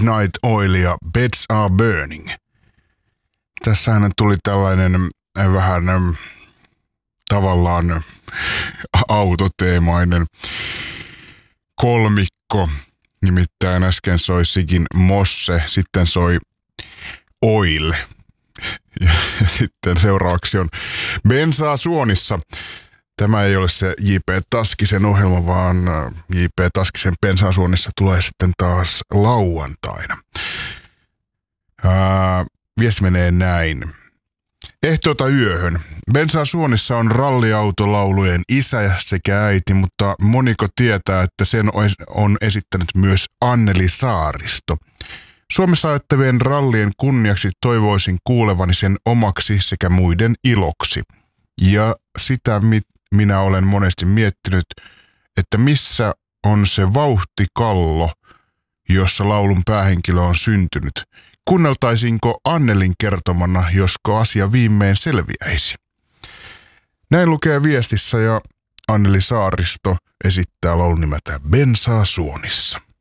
Midnight Oil ja Beds Are Burning. Tässähän tuli tällainen vähän tavallaan autoteemainen kolmikko. Nimittäin äsken soi Sigin Mosse, sitten soi Oil. Ja sitten seuraavaksi on Bensaa suonissa. Tämä ei ole se J.P. Taskisen ohjelma, vaan J.P. Taskisen Bensaa suonissa tulee sitten taas lauantaina. Viesti menee näin. Ehtoota yöhön. Bensaa suonissa on ralliautolaulujen isä sekä äiti, mutta moniko tietää, että sen on esittänyt myös Anneli Saaristo. Suomessa ajattavien rallien kunniaksi toivoisin kuulevani sen omaksi sekä muiden iloksi. Ja sitä minä olen monesti miettinyt, että missä on se vauhtikallo, jossa laulun päähenkilö on syntynyt. Kuunneltaisinko Annelin kertomana, josko asia viimein selviäisi? Näin lukee viestissä ja Anneli Saaristo esittää laulun nimeltä Bensaa suonissa.